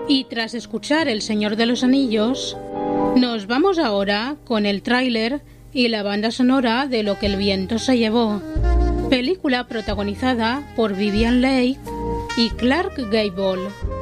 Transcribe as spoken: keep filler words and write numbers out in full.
Y tras escuchar El Señor de los Anillos, nos vamos ahora con el tráiler y la banda sonora de Lo que el viento se llevó, película protagonizada por Vivien Leigh y Clark Gable.